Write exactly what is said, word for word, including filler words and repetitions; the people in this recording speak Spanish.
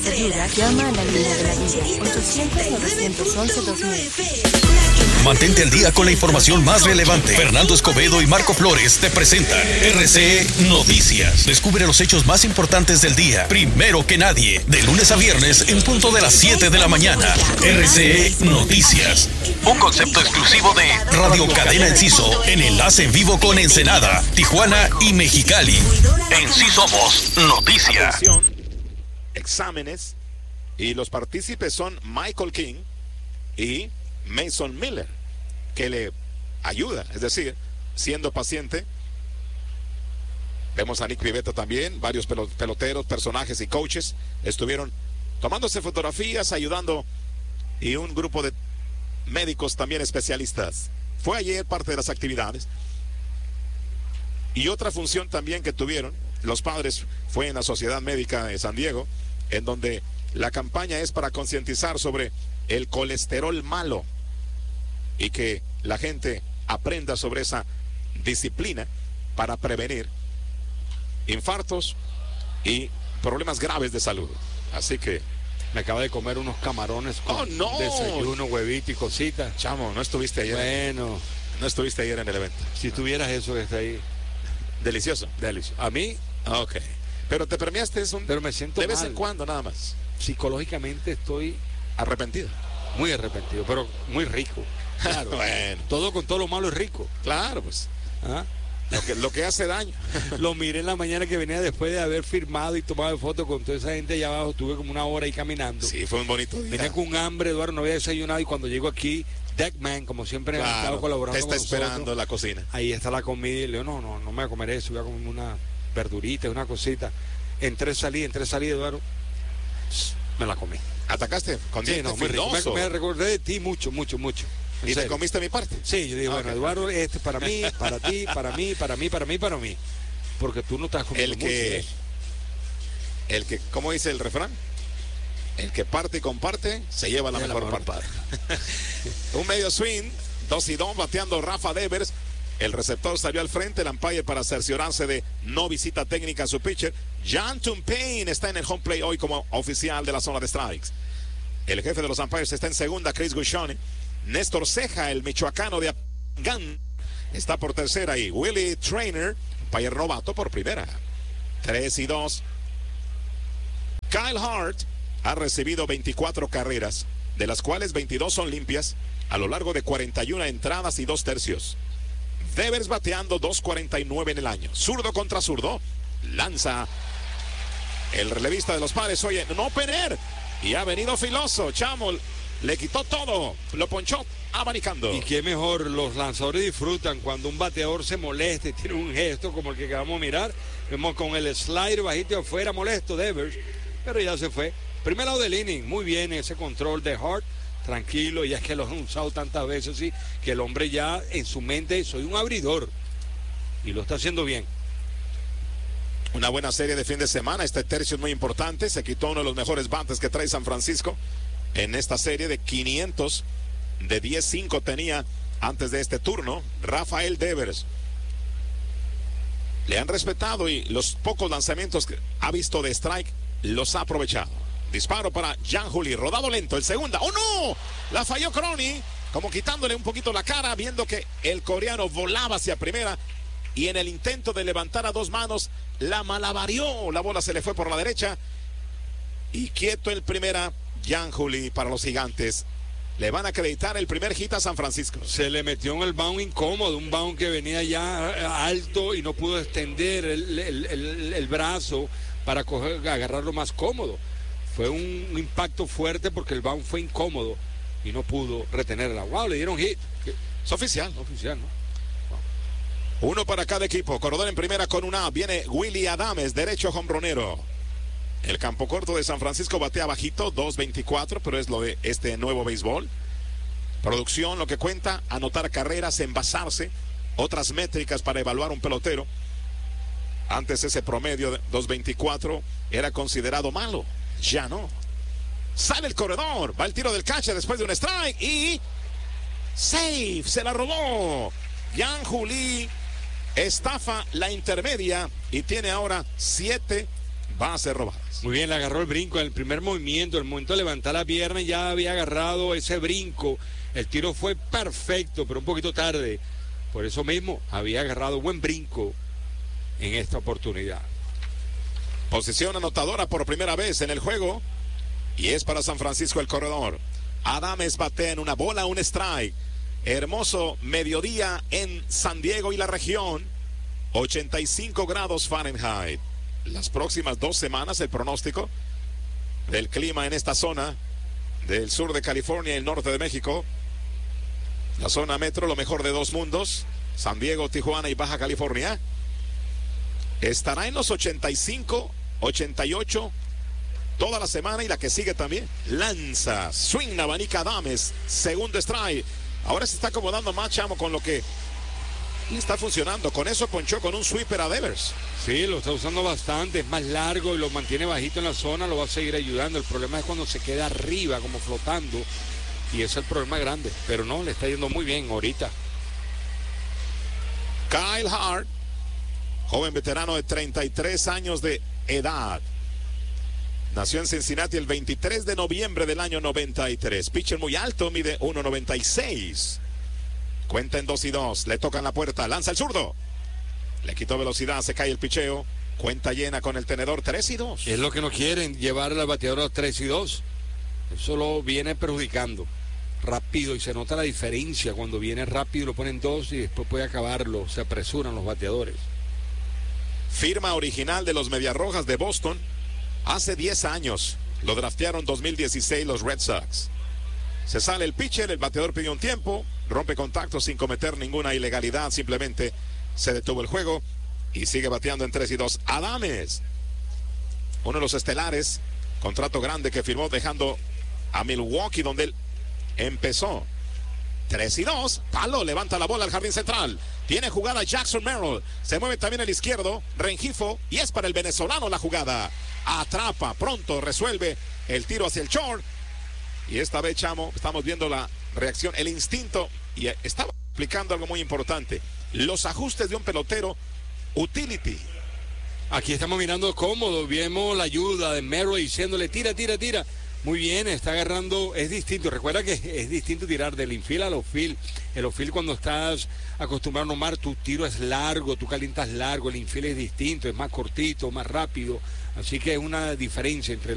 ¿Tienes ayuda? Llama a la línea de la vida. ochocientos, novecientos once, dos mil. Mantente al día con la información más relevante. Fernando Escobedo y Marco Flores te presentan R C E Noticias. Descubre los hechos más importantes del día, primero que nadie, de lunes a viernes en punto de las siete de la mañana. R C E Noticias. Un concepto exclusivo de Radio Cadena Enciso, en enlace en vivo con Ensenada, Tijuana y Mexicali. En Sí Somos Noticias. Atención, exámenes, y los partícipes son Michael King y Mason Miller, que le ayuda, es decir, siendo paciente. Vemos a Nick Pivetta también, varios peloteros, personajes y coaches estuvieron tomándose fotografías, ayudando, y un grupo de médicos también especialistas. Fue ayer parte de las actividades. Y otra función también que tuvieron los padres fue en la Sociedad Médica de San Diego, en donde la campaña es para concientizar sobre el colesterol malo y que la gente aprenda sobre esa disciplina para prevenir infartos y problemas graves de salud. Así que me acaba de comer unos camarones con oh, no. desayuno, huevito y cositas. Chamo, no estuviste ayer. Bueno, no estuviste ayer en el evento. Si tuvieras eso que está ahí. Delicioso. Delicioso. A mí. Ok. Pero te premiaste es un. Pero me siento de vez mal. en cuando nada más. Psicológicamente estoy arrepentido. Muy arrepentido, pero muy rico. Claro. Bueno. Todo con todo lo malo es rico. Claro, pues. ¿Ah? Lo que, lo que hace daño. Lo miré en la mañana que venía después de haber firmado y tomado fotos con toda esa gente allá abajo. Estuve como una hora ahí caminando. Sí, fue un bonito día. Venía con hambre, Eduardo, no había desayunado, y cuando llego aquí, Deckman, como siempre, claro, ha estado colaborando te está con esperando nosotros. en la cocina. Ahí está la comida y le digo, no, no, no me voy a comer eso, voy a comer una verdurita, una cosita. Entré, salí, entré, salí, Eduardo, me la comí. ¿Atacaste? Con sí, no, muy rico. Me, me recordé de ti mucho, mucho, mucho. ¿Y serio? ¿Te comiste mi parte? Sí, yo dije, bueno, okay. Eduardo, este es para mí, para ti, para mí, para mí, para mí, para mí. Porque tú no estás comiendo el que, mucho. El que, ¿cómo dice el refrán? El que parte y comparte, se lleva la, mejor, la mejor parte. parte. Un medio swing, dos y dos, bateando Rafa Devers. El receptor salió al frente, el umpire para cerciorarse de no visita técnica a su pitcher. John Tumpain está en el home play hoy como oficial de la zona de strikes. El jefe de los umpires está en segunda, Chris Gushoni. Néstor Ceja, el michoacano de Apangán, está por tercera, y Willie Trainer, umpire novato, por primera. Tres y dos. Kyle Hart ha recibido veinticuatro carreras, de las cuales veintidós son limpias, a lo largo de cuarenta y una entradas y dos tercios. Devers bateando dos cuarenta y nueve en el año. Zurdo contra zurdo. Lanza el relevista de los Padres. Oye, no pener. Y ha venido filoso. Chamo le quitó todo. Lo ponchó abanicando. Y qué mejor, los lanzadores disfrutan cuando un bateador se molesta y tiene un gesto como el que acabamos de mirar. Vemos con el slider bajito afuera, molesto Devers, pero ya se fue. Primer lado del inning, muy bien ese control de Hart. Tranquilo, ya es que lo han usado tantas veces, sí, que el hombre ya en su mente, soy un abridor, y lo está haciendo bien. Una buena serie de fin de semana. Este tercio es muy importante. Se quitó uno de los mejores bates que trae San Francisco en esta serie de quinientos. De diez cinco tenía antes de este turno Rafael Devers. Le han respetado, y los pocos lanzamientos que ha visto de strike los ha aprovechado. Disparo para Gianjuli, rodado lento, el segunda. ¡Oh, no! La falló Crony, como quitándole un poquito la cara, viendo que el coreano volaba hacia primera, y en el intento de levantar a dos manos, la malavarió. La bola se le fue por la derecha, y quieto el primera, Gianjuli para los Gigantes. Le van a acreditar el primer hit a San Francisco. Se le metió en el bound incómodo, un bound que venía ya alto y no pudo extender el, el, el, el brazo para coger, agarrarlo más cómodo. Fue un impacto fuerte porque el bound fue incómodo y no pudo retenerla. Wow, le dieron hit. Es oficial. Oficial, ¿no? Wow. Uno para cada equipo. Corredor en primera con una. Viene Willy Adames, derecho jonronero. El campo corto de San Francisco batea bajito, dos veinticuatro, pero es lo de este nuevo béisbol. Producción, lo que cuenta, anotar carreras, envasarse, otras métricas para evaluar un pelotero. Antes ese promedio de dos veinticuatro era considerado malo. Ya no. Sale el corredor, va el tiro del catcher después de un strike y safe, se la robó. Gianjuli estafa la intermedia y tiene ahora siete bases robadas. Muy bien, le agarró el brinco en el primer movimiento, el momento de levantar la pierna ya había agarrado ese brinco. El tiro fue perfecto, pero un poquito tarde. Por eso mismo había agarrado buen brinco en esta oportunidad. Posición anotadora por primera vez en el juego. Y es para San Francisco el corredor. Adames batea en una bola, un strike. Hermoso mediodía en San Diego y la región. ochenta y cinco grados Fahrenheit. Las próximas dos semanas el pronóstico del clima en esta zona del sur de California y el norte de México. La zona metro, lo mejor de dos mundos. San Diego, Tijuana y Baja California. Estará en los ochenta y cinco, ochenta y ocho toda la semana y la que sigue también. Lanza, swing, abanica Adames, segundo strike. Ahora se está acomodando más, Chamo, con lo que le está funcionando. Con eso ponchó con un sweeper a Devers. Sí, lo está usando bastante, es más largo y lo mantiene bajito en la zona, lo va a seguir ayudando. El problema es cuando se queda arriba, como flotando, y ese es el problema grande. Pero no, le está yendo muy bien ahorita. Kyle Hart, joven veterano de treinta y tres años de edad. Nació en Cincinnati el veintitrés de noviembre del año noventa y tres. Pitcher muy alto, mide uno noventa y seis. Cuenta en dos y dos. Le tocan la puerta. Lanza el zurdo. Le quitó velocidad. Se cae el picheo. Cuenta llena con el tenedor. tres y dos. Es lo que no quieren, llevar al bateador a tres y dos. Eso lo viene perjudicando. Rápido. Y se nota la diferencia. Cuando viene rápido lo ponen dos y después puede acabarlo. Se apresuran los bateadores. Firma original de los Medias Rojas de Boston. Hace diez años. Lo draftearon dos mil dieciséis los Red Sox. Se sale el pitcher. El bateador pidió un tiempo. Rompe contacto sin cometer ninguna ilegalidad, simplemente se detuvo el juego y sigue bateando en tres y dos. Adames, uno de los estelares, contrato grande que firmó dejando a Milwaukee donde él empezó. tres y dos, palo, levanta la bola al jardín central. Tiene jugada Jackson Merrill, se mueve también el izquierdo, Rengifo, y es para el venezolano la jugada. Atrapa, pronto resuelve el tiro hacia el short. Y esta vez, Chamo, estamos viendo la reacción, el instinto, y estaba explicando algo muy importante, los ajustes de un pelotero, utility. Aquí estamos mirando cómodo, vemos la ayuda de Merrill diciéndole tira, tira, tira. Muy bien, está agarrando, es distinto, recuerda que es distinto tirar del infield al outfield. El outfield cuando estás acostumbrado a nomar, tu tiro es largo, tú calientas largo, el infield es distinto, es más cortito, más rápido, así que es una diferencia entre